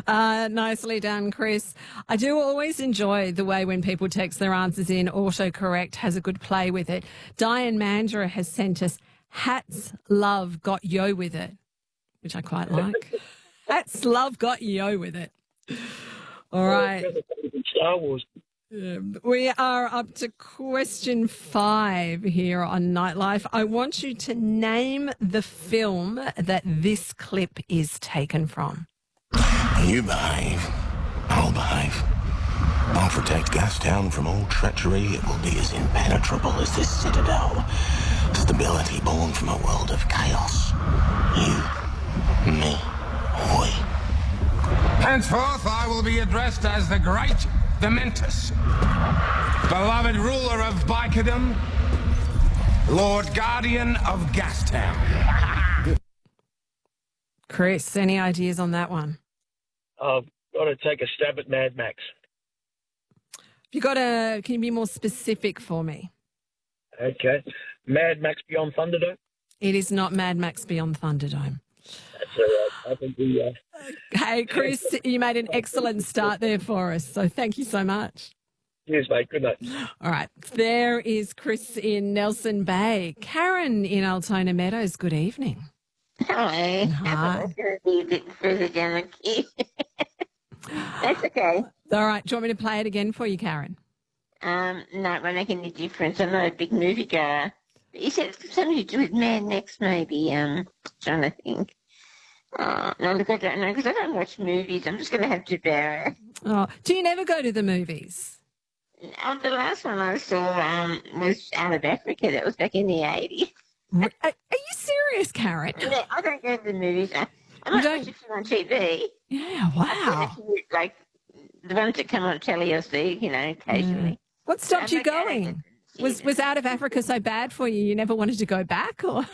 Nicely done, Chris. I do always enjoy the way when people text their answers in, autocorrect has a good play with it. Diane Mandra has sent us, Hats Love Got Yo with it, which I quite like. Hats Love Got Yo with it. All right. Star Wars. We are up to question 5 here on Nightlife. I want you to name the film that this clip is taken from. You behave, I'll behave. I'll protect Gastown from all treachery. It will be as impenetrable as this citadel. Stability born from a world of chaos. You, me, we. Henceforth, I will be addressed as the Great Dementus, beloved ruler of Bicodum, Lord Guardian of Gastown. Chris, any ideas on that one? I've got to take a stab at Mad Max. Can you be more specific for me? Okay. Mad Max Beyond Thunderdome? It is not Mad Max Beyond Thunderdome. That's all right. I think we... Hey, Chris, you made an excellent start there for us, so thank you so much. Cheers, mate. Good night. All right, there is Chris in Nelson Bay. Karen in Altona Meadows, good evening. Hello. I thought I was going to be a bit further down the queue. That's okay. All right, do you want me to play it again for you, Karen? No, it won't make any difference. I'm not a big movie goer. You said something to do with Mad Max, maybe. Trying to think. No, look, I don't know, because I don't watch movies. I'm just going to have to bear it. Oh, do you never go to the movies? The last one I saw was Out of Africa. That was back in the 80s. Are you serious, Karen? Yeah, I don't go to the movies. I might watch a few on TV. Yeah, wow. Like the ones that come on telly or see, occasionally. What stopped you going? Was Out of Africa so bad for you? You never wanted to go back, or?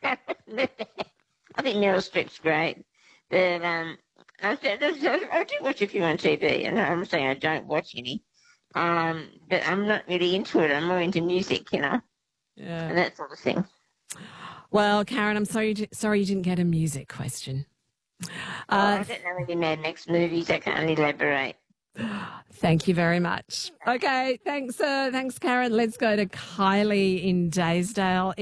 I think Meryl Streep's great, but I do watch a few on TV, and I'm saying I don't watch any, but I'm not really into it. I'm more into music, and that sort of thing. Well, Karen, I'm sorry you didn't get a music question. I don't know any Mad Max movies. I can't elaborate. Thank you very much. Okay, thanks, Karen. Let's go to Kylie in Daysdale.